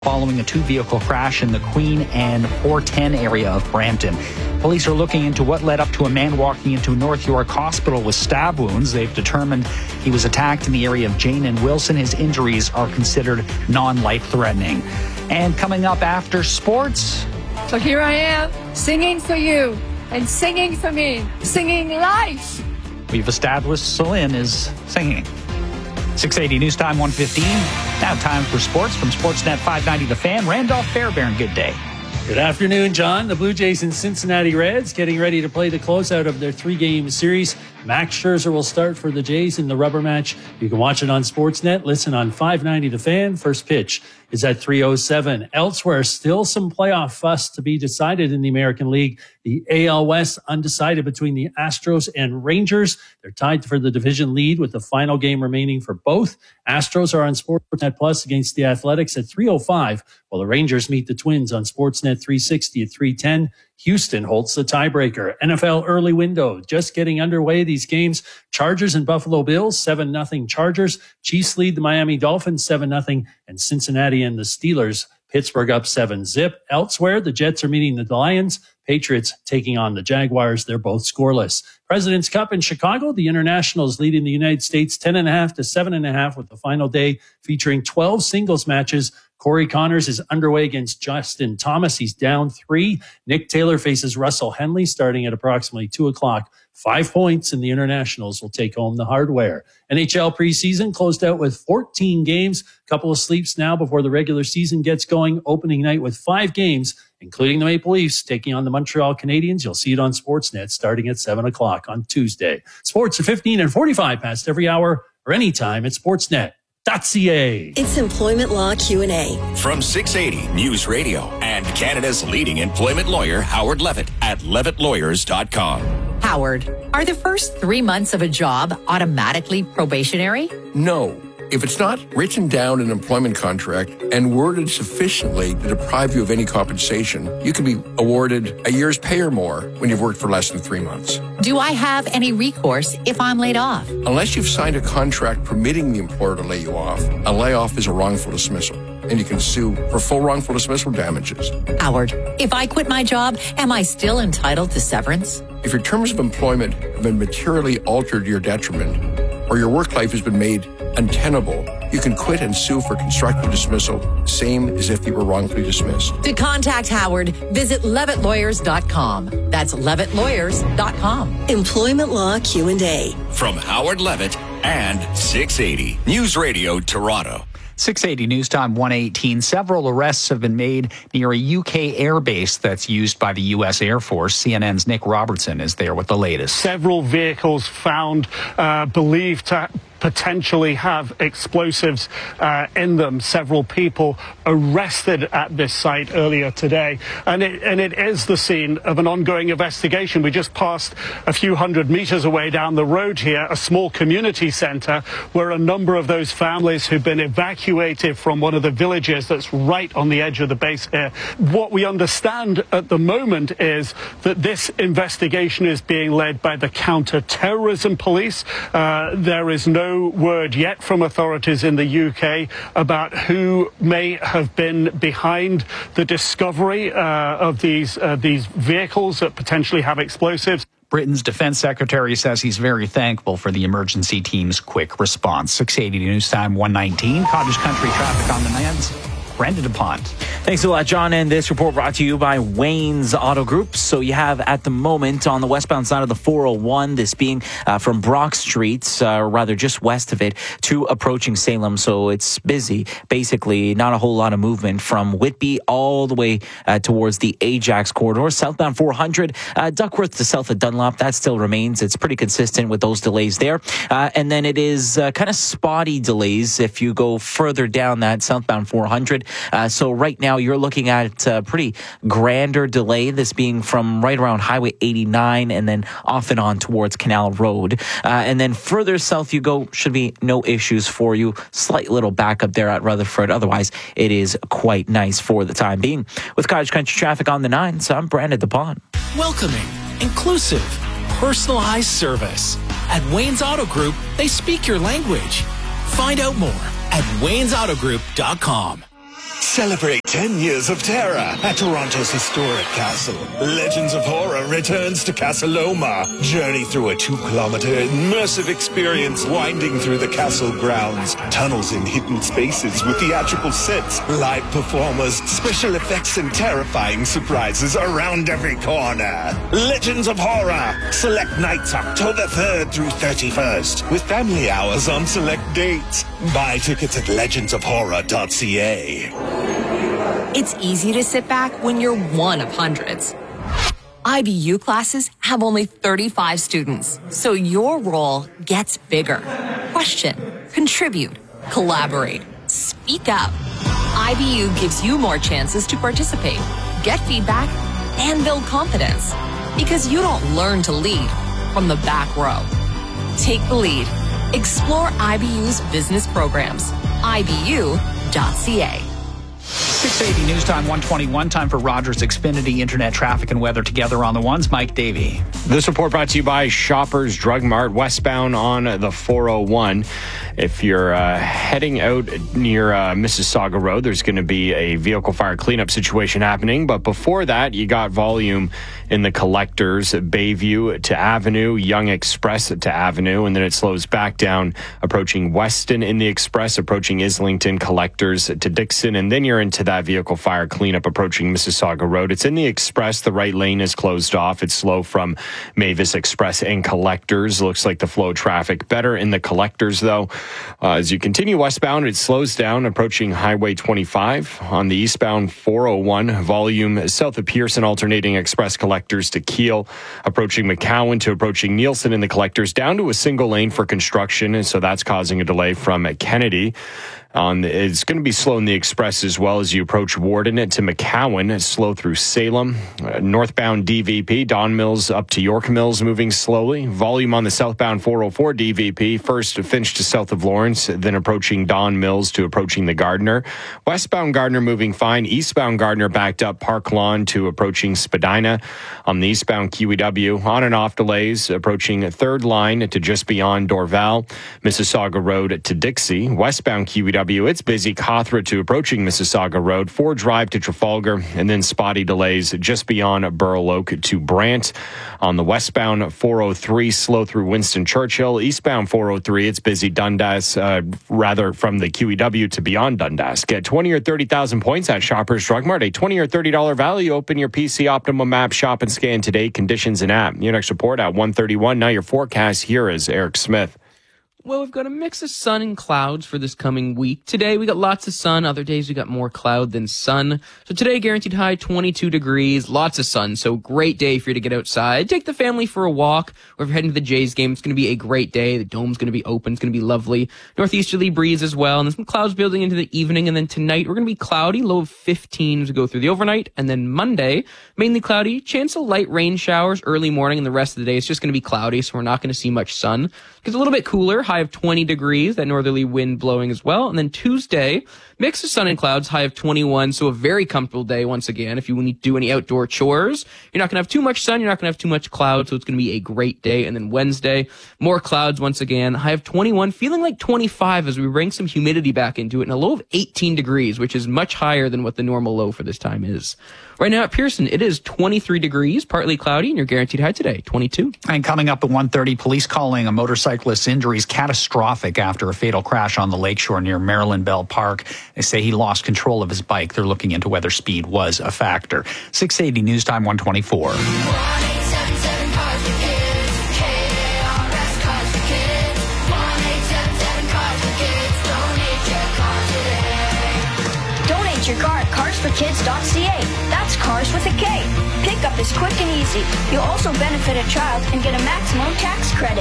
following a two-vehicle crash in the Queen and 410 area of Brampton. Police are looking into what led up to a man walking into North York Hospital with stab wounds. They've determined he was attacked in the area of Jane and Wilson. His injuries are considered non-life-threatening. And coming up after sports... So here I am, singing for you and singing for me, singing life. We've established Celine is singing. 680 News Time 1:15. Now time for sports from Sportsnet 590 The Fan. Randolph Fairbairn, good day. Good afternoon, John. The Blue Jays and Cincinnati Reds getting ready to play the closeout of their three-game series. Max Scherzer will start for the Jays in the rubber match. You can watch it on Sportsnet. Listen on 590 The Fan. First pitch is at 3:07. Elsewhere, still some playoff fuss to be decided in the American League. The AL West undecided between the Astros and Rangers. They're tied for the division lead with the final game remaining for both. Astros are on Sportsnet Plus against the Athletics at 3:05, while the Rangers meet the Twins on Sportsnet 360 at 3:10. Houston holds the tiebreaker. NFL early window just getting underway. These games, Chargers and Buffalo Bills, 7-0 Chargers. Chiefs lead the Miami Dolphins 7-0, and Cincinnati and the Steelers, Pittsburgh up 7-0. Elsewhere, the Jets are meeting the Lions. Patriots taking on the Jaguars. They're both scoreless. President's Cup in Chicago. The Internationals leading the United States 10.5 to 7.5 with the final day featuring 12 singles matches. Corey Connors is underway against Justin Thomas. He's down 3. Nick Taylor faces Russell Henley starting at approximately 2 o'clock. 5 points, and the Internationals will take home the hardware. NHL preseason closed out with 14 games. Couple of sleeps now before the regular season gets going. Opening night with 5 games, including the Maple Leafs taking on the Montreal Canadiens. You'll see it on Sportsnet starting at 7 o'clock on Tuesday. Sports at 15 and 45 past every hour or anytime at Sportsnet.ca. It's Employment Law Q&A. From 680 News Radio and Canada's leading employment lawyer, Howard Levitt at levittlawyers.com. Howard, are the first 3 months of a job automatically probationary? No. If it's not written down in an employment contract and worded sufficiently to deprive you of any compensation, you can be awarded a year's pay or more when you've worked for less than 3 months. Do I have any recourse if I'm laid off? Unless you've signed a contract permitting the employer to lay you off, a layoff is a wrongful dismissal, and you can sue for full wrongful dismissal damages. Howard, if I quit my job, am I still entitled to severance? If your terms of employment have been materially altered to your detriment, or your work life has been made untenable, you can quit and sue for constructive dismissal, same as if you were wrongfully dismissed. To contact Howard, visit levittlawyers.com. That's levittlawyers.com. Employment Law Q&A. From Howard Levitt and 680 News Radio Toronto. 680 News Time 1:18. Several arrests have been made near a UK airbase that's used by the U.S. Air Force. CNN's Nick Robertson is there with the latest. Several vehicles found believed to potentially have explosives in them. Several people arrested at this site earlier today. And it is the scene of an ongoing investigation. We just passed a few hundred meters away down the road here, a small community center where a number of those families who've been evacuated from one of the villages that's right on the edge of the base here. What we understand at the moment is that this investigation is being led by the counter-terrorism police. There is no word yet from authorities in the UK about who may have been behind the discovery of these vehicles that potentially have explosives. Britain's defense secretary says he's very thankful for the emergency team's quick response. 680 News Time 1:19. Cottage Country traffic on the mends. Brandon DuPont. Thanks a lot, John. And this report brought to you by Wayne's Auto Group. So you have at the moment on the westbound side of the 401, this being from Brock Street, or rather just west of it, to approaching Salem. So it's busy. Basically, not a whole lot of movement from Whitby all the way towards the Ajax corridor. Southbound 400, Duckworth to south of Dunlop, that still remains. It's pretty consistent with those delays there. And then it is kind of spotty delays if you go further down that southbound 400. So right now you're looking at a pretty grander delay, this being from right around Highway 89 and then off and on towards Canal Road. And then further south you go, should be no issues for you. Slight little backup there at Rutherford. Otherwise, it is quite nice for the time being. With Cottage Country traffic on the 9, so I'm Brandon DuPont. Welcoming, inclusive, personalized service. At Wayne's Auto Group, they speak your language. Find out more at waynesautogroup.com. Celebrate 10 years of terror at Toronto's historic castle. Legends of Horror returns to Casa Loma. Journey through a 2-kilometer immersive experience winding through the castle grounds. Tunnels in hidden spaces with theatrical sets, live performers, special effects, and terrifying surprises around every corner. Legends of Horror. Select nights October 3rd through 31st with family hours on select dates. Buy tickets at legendsofhorror.ca. It's easy to sit back when you're one of hundreds. IBU classes have only 35 students, so your role gets bigger. Question, contribute, collaborate, speak up. IBU gives you more chances to participate, get feedback, and build confidence. Because you don't learn to lead from the back row. Take the lead. Explore IBU's business programs. IBU.ca. 680 News Time 121. Time for Rogers Xfinity Internet traffic and weather together on the ones. Mike Davey. This report brought to you by Shoppers Drug Mart, westbound on the 401. If you're heading out near Mississauga Road, there's going to be a vehicle fire cleanup situation happening. But before that, you got volume in the collectors, Bayview to Avenue, Young Express to Avenue, and then it slows back down, approaching Weston in the Express, approaching Islington, collectors to Dixon, and then you're into that vehicle fire cleanup approaching Mississauga Road. It's in the Express. The right lane is closed off. It's slow from Mavis Express and collectors. Looks like the flow of traffic better in the collectors, though. As you continue westbound, it slows down, approaching Highway 25. On the eastbound 401, volume south of Pearson, alternating Express collectors to Keele, approaching McCowan to approaching Nielsen in the collectors, down to a single lane for construction, and so that's causing a delay from Kennedy. It's going to be slow in the Express as well as you approach Warden to McCowan. It's slow through Salem. Northbound DVP, Don Mills up to York Mills, moving slowly. Volume on the southbound 404 DVP, first Finch to south of Lawrence, then approaching Don Mills to approaching the Gardner. Westbound Gardner moving fine. Eastbound Gardner backed up Park Lawn to approaching Spadina. On the eastbound QEW, on and off delays, approaching third line to just beyond Dorval. Mississauga Road to Dixie. Westbound QEW, it's busy. Cawthra to approaching Mississauga Road, Ford Drive to Trafalgar, and then spotty delays just beyond Burloak to Brant. On the westbound 403, slow through Winston Churchill. Eastbound 403, it's busy. Dundas, rather from the QEW to beyond Dundas. Get 20 or 30,000 points at Shoppers Drug Mart. A $20 or $30 value. Open your PC Optimum app, shop and scan today. Conditions and app. Your next report at 1:31. Now your forecast. Here is Eric Smith. Well, we've got a mix of sun and clouds for this coming week. Today, we got lots of sun. Other days, we got more cloud than sun. So today, guaranteed high 22 degrees, lots of sun. So great day for you to get outside. Take the family for a walk. Or if you're heading to the Jays game, it's going to be a great day. The dome's going to be open. It's going to be lovely. Northeasterly breeze as well. And then some clouds building into the evening. And then tonight, we're going to be cloudy, low of 15 to go through the overnight. And then Monday, mainly cloudy. Chance of light rain showers early morning, and the rest of the day, it's just going to be cloudy. So we're not going to see much sun. It's a little bit cooler, high of 20 degrees, that northerly wind blowing as well. And then Tuesday, mix of sun and clouds, high of 21, so a very comfortable day once again. If you need to do any outdoor chores, you're not going to have too much sun, you're not going to have too much cloud, so it's going to be a great day. And then Wednesday, more clouds once again, high of 21, feeling like 25 as we bring some humidity back into it, and a low of 18 degrees, which is much higher than what the normal low for this time is. Right now at Pearson, it is 23 degrees, partly cloudy, and your guaranteed high today, 22. And coming up at 1:30, police calling a motorcyclist's injuries catastrophic after a fatal crash on the lakeshore near Maryland Bell Park. They say he lost control of his bike. They're looking into whether speed was a factor. 680 News Time 124. Donate your car at carsforkids.ca. That's cars with a K. Pickup is quick and easy. You'll also benefit a child and get a maximum tax credit.